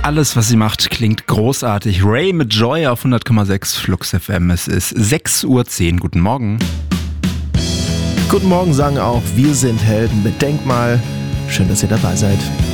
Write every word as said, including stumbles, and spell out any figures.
Alles, was sie macht, klingt großartig. Ray mit Joy auf hundert Komma sechs Flux F M. Es ist sechs Uhr zehn. Guten Morgen. Guten Morgen sagen auch, wir sind Helden mit Denkmal. Schön, dass ihr dabei seid.